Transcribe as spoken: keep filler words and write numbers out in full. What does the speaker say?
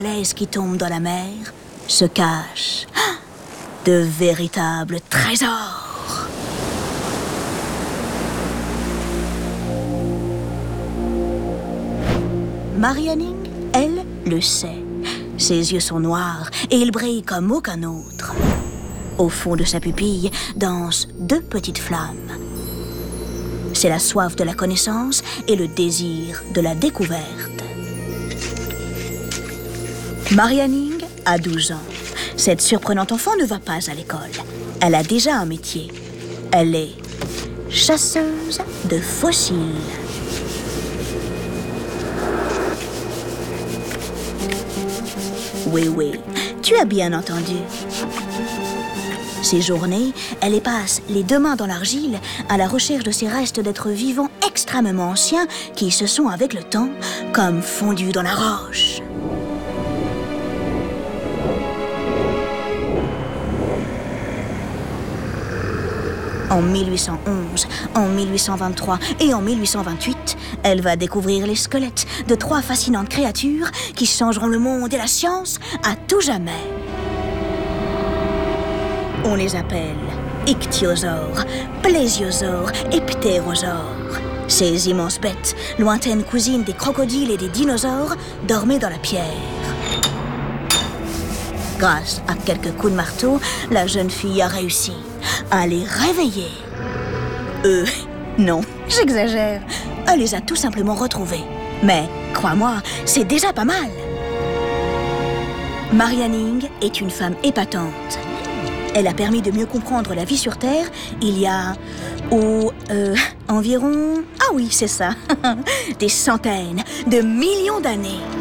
falaises qui tombent dans la mer se cachent de véritables trésors. Mary Anning, elle, le sait. Ses yeux sont noirs et il brille comme aucun autre. Au fond de sa pupille dansent deux petites flammes. C'est la soif de la connaissance et le désir de la découverte. Mary Anning a douze ans. Cette surprenante enfant ne va pas à l'école. Elle a déjà un métier. Elle est chasseuse de fossiles. Oui, oui, tu as bien entendu. Ces journées, elle y passe les deux mains dans l'argile à la recherche de ces restes d'êtres vivants extrêmement anciens qui se sont, avec le temps, comme fondus dans la roche. En mille huit cent onze, en mille huit cent vingt-trois et en mille huit cent vingt-huit, elle va découvrir les squelettes de trois fascinantes créatures qui changeront le monde et la science à tout jamais. On les appelle ichthyosaures, plésiosaures et ptérosaures. Ces immenses bêtes, lointaines cousines des crocodiles et des dinosaures, dormaient dans la pierre. Grâce à quelques coups de marteau, la jeune fille a réussi à les réveiller. Euh, non, j'exagère. Elle les a tout simplement retrouvés. Mais, crois-moi, c'est déjà pas mal. Mary Anning est une femme épatante. Elle a permis de mieux comprendre la vie sur Terre il y a... Oh, euh, environ... Ah oui, c'est ça. Des centaines de millions d'années.